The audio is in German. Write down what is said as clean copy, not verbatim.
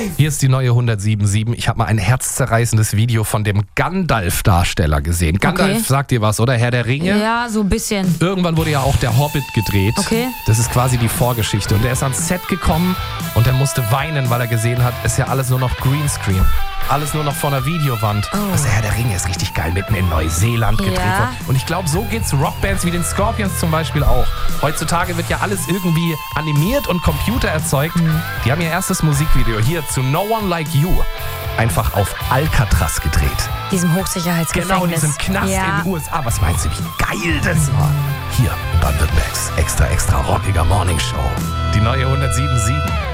Hier ist die neue 107.7. Ich habe mal ein herzzerreißendes Video von dem Gandalf-Darsteller gesehen. Gandalf, sagt dir was, oder? Herr der Ringe? Ja, so ein bisschen. Irgendwann wurde ja auch der Hobbit gedreht. Okay. Das ist quasi die Vorgeschichte. Und er ist ans Set gekommen und er musste weinen, weil er gesehen hat, ist ja alles nur noch Greenscreen. Alles nur noch vor einer Videowand. Das Herr der Ringe ist richtig geil, mitten in Neuseeland gedreht worden. Und ich glaube, so geht's Rockbands wie den Scorpions zum Beispiel auch. Heutzutage wird ja alles irgendwie animiert und Computer erzeugt. Die haben ihr erstes Musikvideo hier zu No One Like You einfach auf Alcatraz gedreht. Diesem Hochsicherheitsgefängnis. Genau, diesem Knast in den USA. Was meinst du, wie geil das war? Hier in Baden-Württembergs extra rockiger Morningshow. Die neue 107.7.